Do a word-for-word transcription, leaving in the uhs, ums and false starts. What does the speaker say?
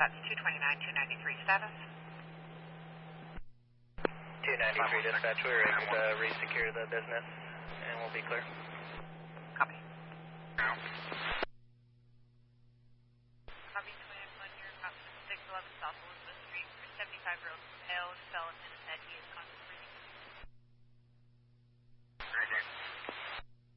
That's two twenty-nine, two ninety-three status. two ninety-three dispatch, we were able to re-secure the business and we'll be clear. Copy.